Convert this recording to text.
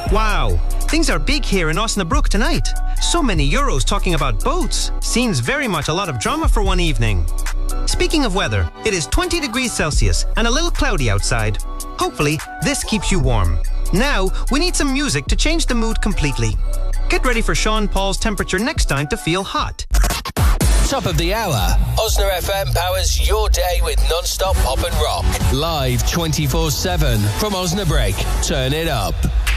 Wow, things are big here in Osnabrück tonight. So many Euros talking about boats. Seems very much a lot of drama for one evening. Speaking of weather, it is 20 degrees Celsius and a little cloudy outside. Hopefully, this keeps you warm. Now, we need some music to change the mood completely. Get ready for Sean Paul's Temperature next time to feel hot. Top of the hour. Osna FM powers your day with non-stop pop and rock. Live 24/7 from Osnabrück. Turn it up.